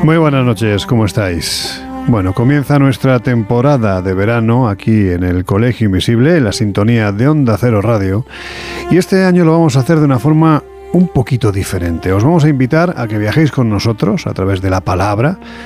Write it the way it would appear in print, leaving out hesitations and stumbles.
Muy buenas noches, ¿cómo estáis? Bueno, comienza nuestra temporada de verano aquí en el Colegio Invisible, en la sintonía de Onda Cero Radio, y este año lo vamos a hacer de una forma un poquito diferente. Os vamos a invitar a que viajéis con nosotros a través de la palabra,